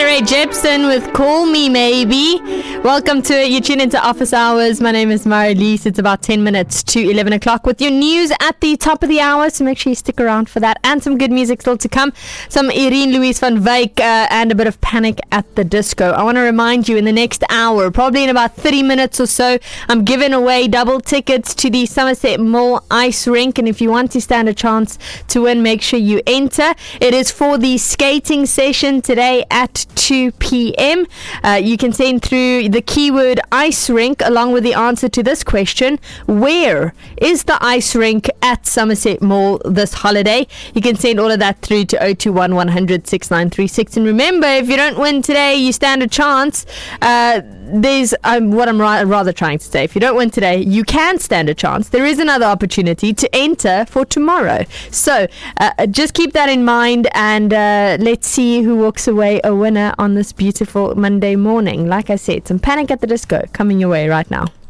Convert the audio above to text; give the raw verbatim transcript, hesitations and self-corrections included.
Ray Jepsen with Call Me Maybe. Welcome to it. You tune into Office Hours. My name is Marilise. It's about ten minutes to eleven o'clock with your news at the top of the hour, so make sure you stick around for that. And some good music still to come. Some Irene Louise van Wyk uh, and a bit of Panic at the Disco. I want to remind you, in the next hour, probably in about thirty minutes or so, I'm giving away double tickets to the Somerset Mall Ice Rink. And if you want to stand a chance to win, make sure you enter. It is for the skating session today at two p.m. Uh, you can send through the keyword ice rink along with the answer to this question: where is the ice rink at Somerset Mall this holiday? You can send all of that through to oh two one, one hundred, sixty-nine thirty-six. And remember, if you don't win today, you stand a chance. Uh, there's um, what I'm ra- rather trying to say. If you don't win today, you can stand a chance. There is another opportunity to enter for tomorrow. So uh, just keep that in mind, and uh, let's see who walks away a winner on this beautiful Monday morning. Like I said, some Panic at the Disco coming your way right now.